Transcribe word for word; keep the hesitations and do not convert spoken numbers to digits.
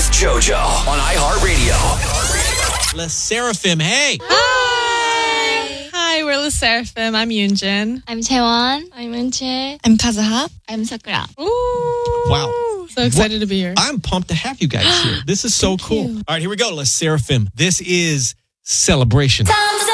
with JoJo on iHeartRadio. Les Seraphim, hey! Hi! Hi, we're Les Seraphim. I'm Yoonjin. I'm Chaewon. I'm Eunchae. I'm Kazuha. I'm Sakura. Ooh. Wow. So excited to be here. I'm pumped to have you guys here. This is so cool. you. All right, here we go. Les Seraphim. This is Celebration.